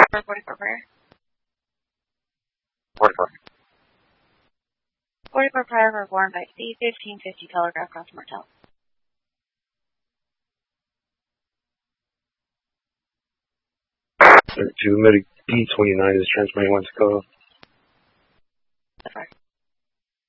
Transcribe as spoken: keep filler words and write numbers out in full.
forty-four prior. forty-four. forty-four prior were born by C fifteen fifty Telegraph Cross Martel. To Medic B twenty-nine is transmitting one to go.